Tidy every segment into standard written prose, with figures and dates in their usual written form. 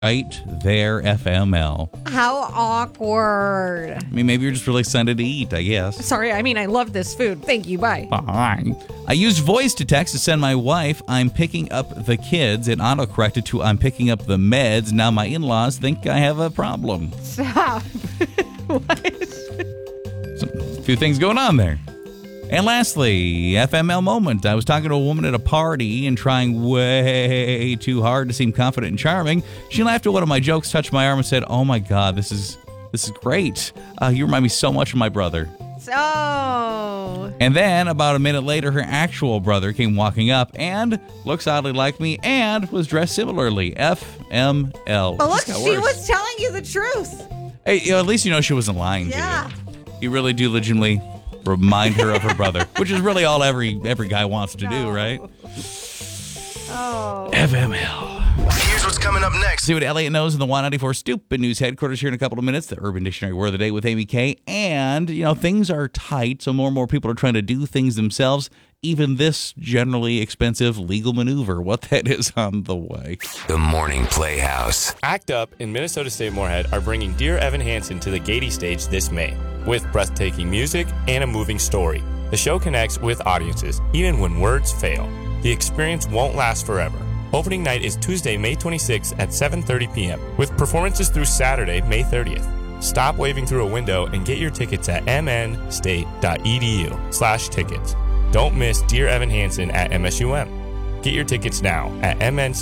Right there, FML. How awkward. I mean, maybe you're just really excited to eat, I guess. Sorry, I mean, I love this food. Thank you, bye. Fine. I used voice to text to send my wife, I'm picking up the kids, and autocorrected to I'm picking up the meds. Now my in-laws think I have a problem. Stop. What? So, a few things going on there. And lastly, FML moment. I was talking to a woman at a party and trying way too hard to seem confident and charming. She laughed at one of my jokes, touched my arm, and said, "Oh my God, this is great. You remind me so much of my brother." So. And then, about a minute later, her actual brother came walking up and looks oddly like me and was dressed similarly. FML. But look, she was telling you the truth. Hey, at least you know she wasn't lying to you. You really do legitimately remind her of her brother, which is really all every guy wants to do, right? Oh. FML. Here's what's coming up next. See what Elliot knows in the Y94 Stupid News headquarters here in a couple of minutes. The Urban Dictionary Word of the Day with Amy K. And, things are tight, so more and more people are trying to do things themselves. Even this generally expensive legal maneuver. What that is on the way. The Morning Playhouse. ACT UP and Minnesota State Moorhead are bringing Dear Evan Hansen to the Gaiety stage this May with breathtaking music and a moving story. The show connects with audiences, even when words fail. The experience won't last forever. Opening night is Tuesday, May 26th at 7:30 p.m. with performances through Saturday, May 30th. Stop waving through a window and get your tickets at mnstate.edu/tickets. Don't miss Dear Evan Hansen at MSUM. Get your tickets now at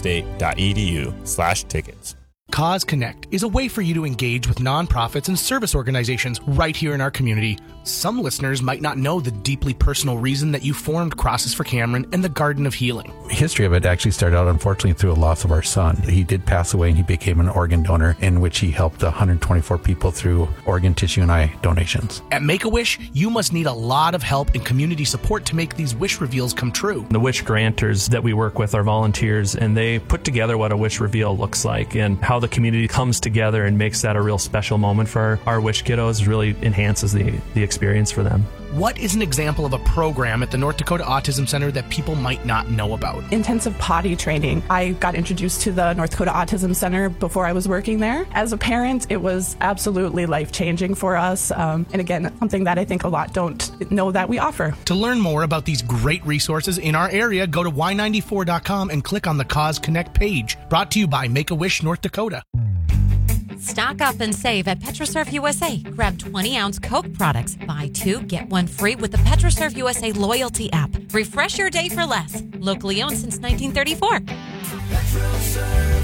mnstate.edu/tickets. Cause Connect is a way for you to engage with nonprofits and service organizations right here in our community. Some listeners might not know the deeply personal reason that you formed Crosses for Cameron and the Garden of Healing. The history of it actually started out, unfortunately, through a loss of our son. He did pass away and he became an organ donor in which he helped 124 people through organ, tissue, and eye donations. At Make-A-Wish, you must need a lot of help and community support to make these wish reveals come true. The wish granters that we work with are volunteers, and they put together what a wish reveal looks like, and how the community comes together and makes that a real special moment for our wish kiddos really enhances the experience for them. What is an example of a program at the North Dakota Autism Center that people might not know about? Intensive potty training. I got introduced to the North Dakota Autism Center before I was working there. As a parent, it was absolutely life-changing for us. And again, something that I think a lot don't know that we offer. To learn more about these great resources in our area, go to y94.com and click on the Cause Connect page. Brought to you by Make-A-Wish North Dakota. Stock up and save at PetroServe USA. Grab 20-ounce Coke products. Buy 2, get 1 free with the PetroServe USA loyalty app. Refresh your day for less. Locally owned since 1934. PetroServe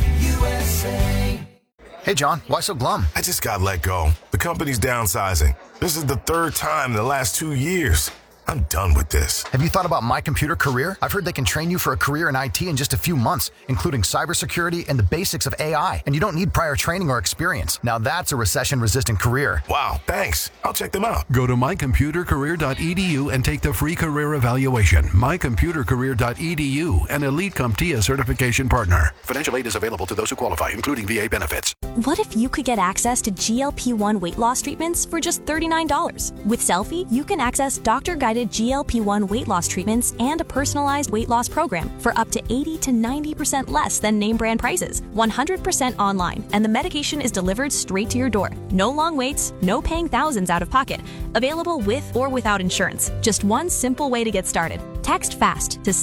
USA. Hey, John, why so glum? I just got let go. The company's downsizing. This is the 3rd time in the last 2 years. I'm done with this. Have you thought about My Computer Career? I've heard they can train you for a career in IT in just a few months, including cybersecurity and the basics of AI. And you don't need prior training or experience. Now that's a recession-resistant career. Wow, thanks. I'll check them out. Go to mycomputercareer.edu and take the free career evaluation. mycomputercareer.edu, an Elite CompTIA certification partner. Financial aid is available to those who qualify, including VA benefits. What if you could get access to GLP-1 weight loss treatments for just $39? With Selfie, you can access doctor-guided GLP-1 weight loss treatments and a personalized weight loss program for up to 80 to 90% less than name brand prices, 100% online, and the medication is delivered straight to your door. No long waits, no paying thousands out of pocket. Available with or without insurance. Just one simple way to get started. Text FAST to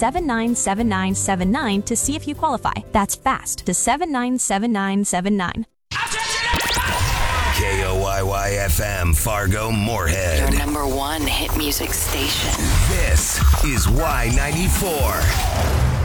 797979 to see if you qualify. That's FAST to 797979. KOYY-FM, Fargo, Moorhead. Your #1 hit music station. This is Y94.